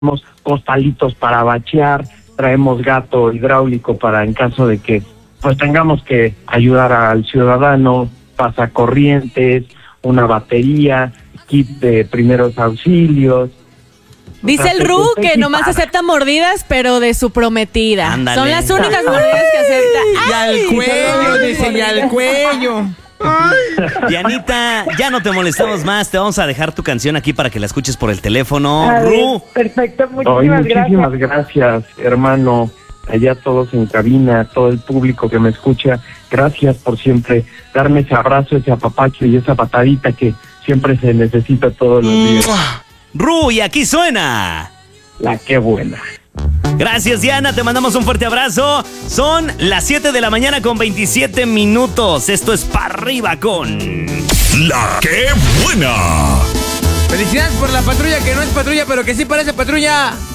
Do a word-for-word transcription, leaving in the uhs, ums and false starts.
costalitos para bachear, traemos gato hidráulico para en caso de que pues tengamos que ayudar al ciudadano, pasacorrientes, una batería, kit de primeros auxilios. Dice el Ru que nomás acepta mordidas, pero de su prometida. Ándale. Son las únicas mordidas que acepta. Y al cuello, dice, y al cuello. Dianita, ya no te molestamos más. Te vamos a dejar tu canción aquí para que la escuches por el teléfono. A ver, Ru. perfecto, muchísimas, Ay, muchísimas gracias. gracias, hermano. Allá todos en cabina, todo el público que me escucha. Gracias por siempre darme ese abrazo, ese apapacho y esa patadita que siempre se necesita todos los días. Ru, y aquí suena. La qué buena. Gracias, Diana, te mandamos un fuerte abrazo. Son las siete de la mañana con veintisiete minutos. Esto es Pa' Arriba con La qué buena. Felicidades por la patrulla que no es patrulla, pero que sí parece patrulla.